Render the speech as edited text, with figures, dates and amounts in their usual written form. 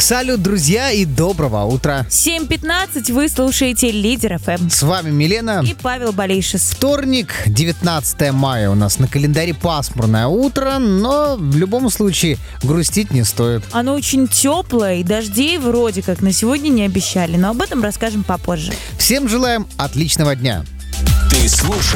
Салют, друзья, и доброго утра. 7:15 вы слушаете Лидер ФМ. С вами Милена. И Павел Болейшис. Вторник, 19 мая. У нас на календаре пасмурное утро, но в любом случае грустить не стоит. Оно очень теплое, и дождей вроде как на сегодня не обещали, но об этом расскажем попозже. Всем желаем отличного дня. Ты слушаешь